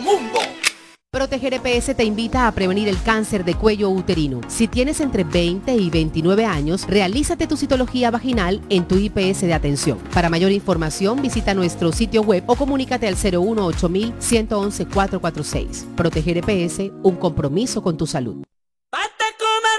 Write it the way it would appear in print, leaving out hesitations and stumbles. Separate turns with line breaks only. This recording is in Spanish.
mundo.
Proteger EPS te invita a prevenir el cáncer de cuello uterino. Si tienes entre 20 y 29 años, realízate tu citología vaginal en tu IPS de atención. Para mayor información, visita nuestro sitio web o comunícate al 018-111-446. Proteger EPS, un compromiso con tu salud.